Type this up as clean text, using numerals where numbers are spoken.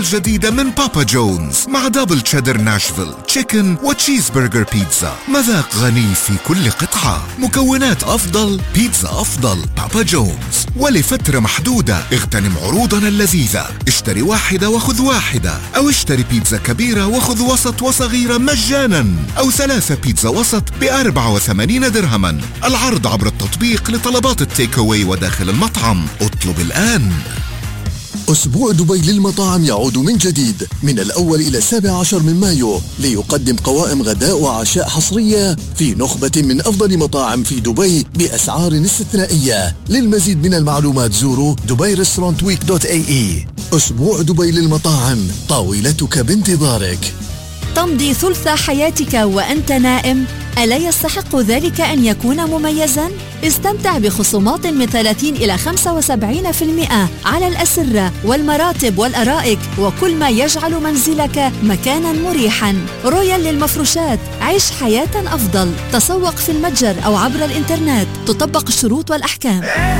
الجديدة من بابا جونز مع دبل تشيدر ناشفيل تشيكن وتشيز برجر بيتزا. مذاق غني في كل قطعة، مكونات أفضل، بيتزا أفضل. بابا جونز. ولفترة محدودة اغتنم عروضنا اللذيذة، اشتري واحدة وخذ واحدة، أو اشتري بيتزا كبيرة وخذ وسط وصغيرة مجانا، أو 3 بيتزا وسط ب84 درهما. العرض عبر التطبيق لطلبات التيك أواي وداخل المطعم. اطلب الآن. أسبوع دبي للمطاعم يعود من جديد من الأول إلى 17 من مايو ليقدم قوائم غداء وعشاء حصرية في نخبة من أفضل مطاعم في دبي بأسعار استثنائية. للمزيد من المعلومات زوروا dubairestaurantweek.ae. أسبوع دبي للمطاعم، طاولتك بانتظارك. تمضي ثلث حياتك وأنت نائم؟ ألا يستحق ذلك أن يكون مميزاً؟ استمتع بخصومات من 30 إلى 75% على الأسرة والمراتب والأرائك وكل ما يجعل منزلك مكاناً مريحاً. رويال للمفروشات، عيش حياة أفضل. تسوق في المتجر أو عبر الإنترنت، تطبق الشروط والأحكام.